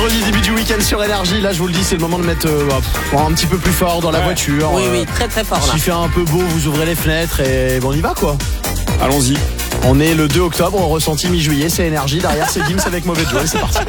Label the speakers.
Speaker 1: vendredi, début du week-end sur Énergie. Là, je vous le dis, c'est le moment de mettre un petit peu plus fort dans la voiture.
Speaker 2: Oui, très très fort là.
Speaker 1: S'il fait un peu beau, vous ouvrez les fenêtres et bon, on y va quoi.
Speaker 3: Allons-y.
Speaker 1: On est le 2 octobre, on ressentit mi-juillet, c'est Énergie. Derrière, c'est Gims avec Mauvais Joe. C'est parti.